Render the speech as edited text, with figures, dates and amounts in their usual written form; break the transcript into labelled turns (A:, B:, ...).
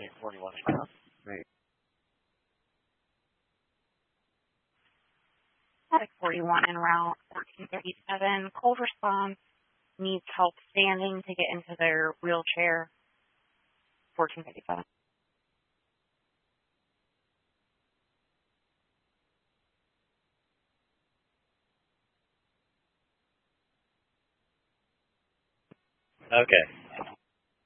A: 41.
B: Right.
C: 41 en route 1437. Cold response needs help standing to get into their wheelchair. 1457.
A: Okay.